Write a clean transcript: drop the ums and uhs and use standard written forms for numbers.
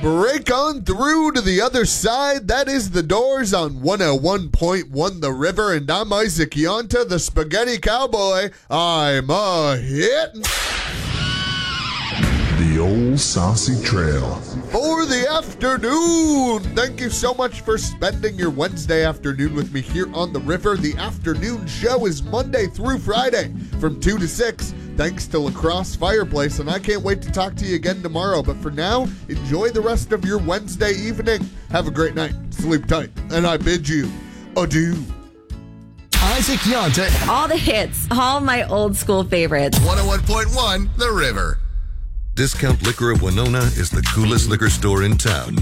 break on through to the other side. That is The Doors on 101.1 The River, and I'm Isaac Yonta, the Spaghetti Cowboy. I'm a hit. The Old Saucy Trail. For the afternoon. Thank you so much for spending your Wednesday afternoon with me here on The River. The afternoon show is Monday through Friday from 2 to 6. Thanks to La Crosse Fireplace, and I can't wait to talk to you again tomorrow. But for now, enjoy the rest of your Wednesday evening. Have a great night. Sleep tight. And I bid you adieu. Isaac Yonta. All the hits, all my old school favorites. 101.1 The River. Discount Liquor of Winona is the coolest liquor store in town.